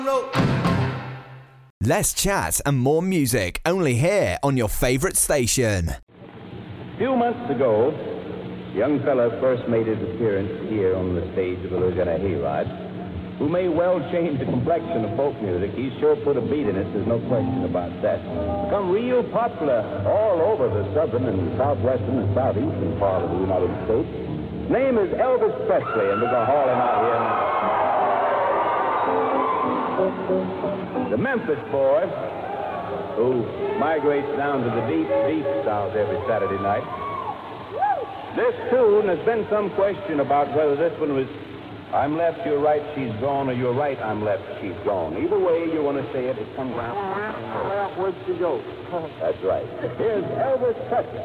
Less chat and more music, only here on your favourite station. A few months ago, a young fella first made his appearance here on the stage of the Louisiana Hayride, who may well change the complexion of folk music. He's sure put a beat in it, there's no question about that. Become real popular all over the southern and southwestern and southeastern part of the United States. His name is Elvis Presley, and we're going to haul him out here now. The Memphis boy, who migrates down to the deep, deep South every Saturday night. This tune, there's been some question about whether this one was I'm left, you're right, she's gone, or you're right, I'm left, she's gone. Either way you want to say it, it comes out. Where'd she go? That's right. Here's Elvis Presley.